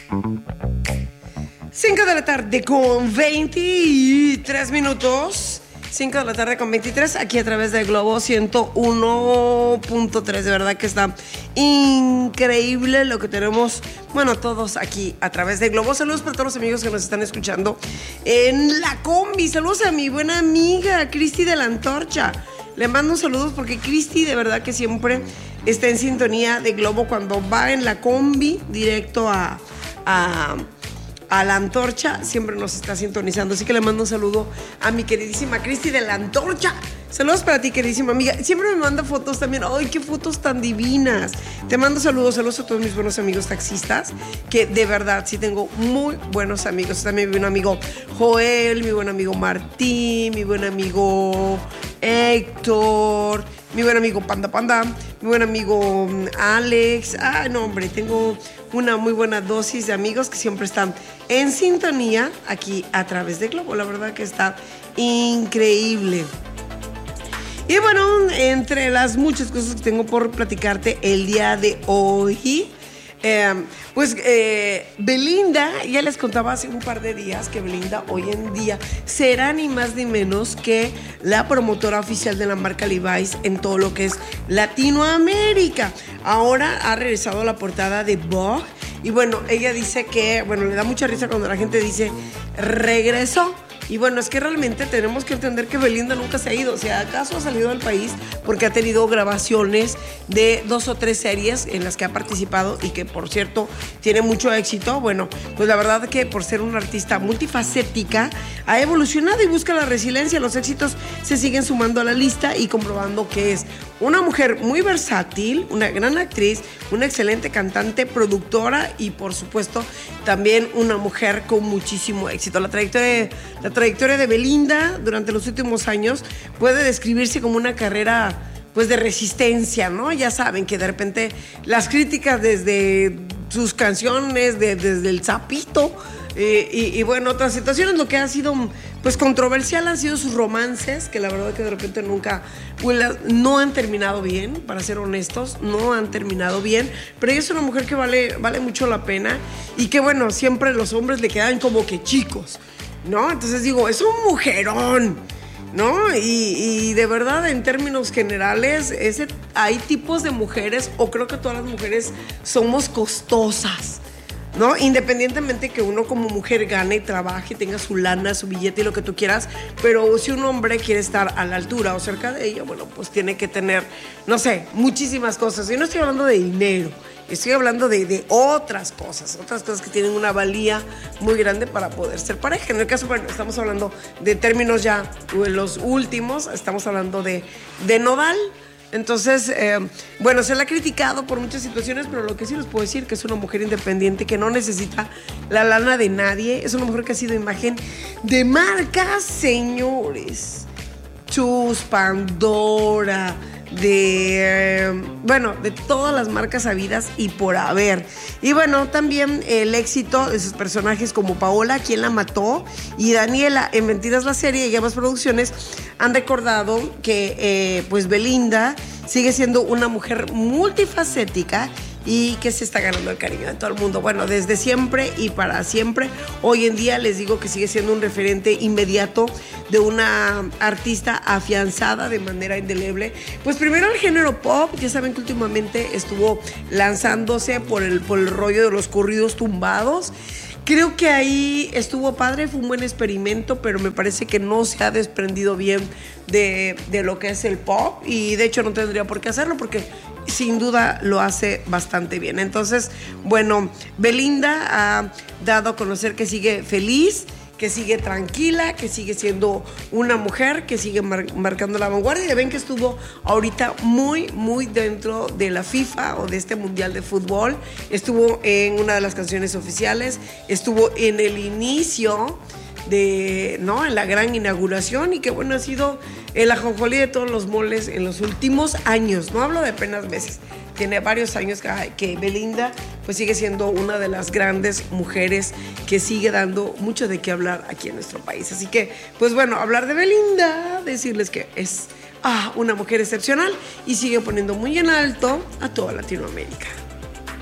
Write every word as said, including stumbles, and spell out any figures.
cinco de la tarde con veintitrés minutos. cinco de la tarde con veintitrés, aquí a través de Globo ciento uno punto tres. De verdad que está increíble lo que tenemos, bueno, todos aquí a través de Globo. Saludos para todos los amigos que nos están escuchando en la combi. Saludos a mi buena amiga Cristi de la Antorcha. Le mando un saludo porque Cristi de verdad que siempre está en sintonía de Globo cuando va en la combi directo a... a a la Antorcha, siempre nos está sintonizando, así que le mando un saludo a mi queridísima Cristi de la Antorcha. Saludos para ti, queridísima amiga. Siempre me manda fotos también. ¡Ay, qué fotos tan divinas! Te mando saludos, saludos a todos mis buenos amigos taxistas, que de verdad sí tengo muy buenos amigos. También mi buen amigo Joel, mi buen amigo Martín, mi buen amigo Héctor, mi buen amigo Panda Panda, mi buen amigo Alex. Ah, no, hombre, tengo una muy buena dosis de amigos que siempre están en sintonía aquí a través de Globo. La verdad que está increíble. Y bueno, entre las muchas cosas que tengo por platicarte el día de hoy, eh, pues eh, Belinda, ya les contaba hace un par de días que Belinda hoy en día será ni más ni menos que la promotora oficial de la marca Levi's en todo lo que es Latinoamérica. Ahora ha regresado a la portada de Vogue y bueno, ella dice que, bueno, le da mucha risa cuando la gente dice regresó. Y bueno, es que realmente tenemos que entender que Belinda nunca se ha ido. O sea, acaso ha salido del país porque ha tenido grabaciones de dos o tres series en las que ha participado y que, por cierto, tiene mucho éxito. Bueno, pues la verdad que por ser una artista multifacética, ha evolucionado y busca la resiliencia. Los éxitos se siguen sumando a la lista y comprobando que es una mujer muy versátil, una gran actriz, una excelente cantante, productora y, por supuesto, también una mujer con muchísimo éxito. La trayectoria de, la trayectoria de Belinda durante los últimos años puede describirse como una carrera, pues, de resistencia, ¿no? Ya saben que de repente las críticas desde sus canciones, de, desde el Zapito, eh, y, y bueno, otras situaciones, lo que ha sido, pues, controversial han sido sus romances, que la verdad que de repente nunca, pues, no han terminado bien, para ser honestos, no han terminado bien, pero ella es una mujer que vale, vale mucho la pena y que, bueno, siempre los hombres le quedan como que chicos, ¿no? Entonces digo, es un mujerón, ¿no? Y, y de verdad, en términos generales, ese, hay tipos de mujeres, o creo que todas las mujeres somos costosas, ¿no? Independientemente que uno como mujer gane, trabaje, tenga su lana, su billete y lo que tú quieras, pero si un hombre quiere estar a la altura o cerca de ella, bueno, pues tiene que tener, no sé, muchísimas cosas. Y no estoy hablando de dinero, estoy hablando de, de otras cosas, otras cosas que tienen una valía muy grande para poder ser pareja. En el caso, bueno, estamos hablando de términos ya los últimos, estamos hablando de, de Nodal. Entonces, eh, bueno, se la ha criticado por muchas situaciones, pero lo que sí les puedo decir que es una mujer independiente que no necesita la lana de nadie. Es una mujer que ha sido imagen de marcas, señores. Chus, Pandora, de, eh, bueno, de todas las marcas habidas y por haber. Y bueno, también el éxito de sus personajes como Paola, Quien la mató, y Daniela en Mentiras la serie y ambas producciones han recordado que eh, pues Belinda sigue siendo una mujer multifacética y que se está ganando el cariño de todo el mundo. Bueno, desde siempre y para siempre. Hoy en día les digo que sigue siendo un referente inmediato de una artista afianzada de manera indeleble. Pues primero el género pop, ya saben que últimamente estuvo lanzándose por el, por el rollo de los corridos tumbados. Creo que ahí estuvo padre, fue un buen experimento, pero me parece que no se ha desprendido bien de, de lo que es el pop y de hecho no tendría por qué hacerlo porque sin duda lo hace bastante bien. Entonces, bueno, Belinda ha dado a conocer que sigue feliz, que sigue tranquila, que sigue siendo una mujer, que sigue mar- marcando la vanguardia. Ya ven que estuvo ahorita muy, muy dentro de la FIFA o de este Mundial de Fútbol. Estuvo en una de las canciones oficiales, estuvo en el inicio de, ¿no? En la gran inauguración y que bueno, ha sido el ajonjolí de todos los moles en los últimos años. No hablo de apenas meses. Tiene varios años que, que Belinda pues sigue siendo una de las grandes mujeres que sigue dando mucho de qué hablar aquí en nuestro país. Así que, pues bueno, hablar de Belinda, decirles que es ah, una mujer excepcional y sigue poniendo muy en alto a toda Latinoamérica.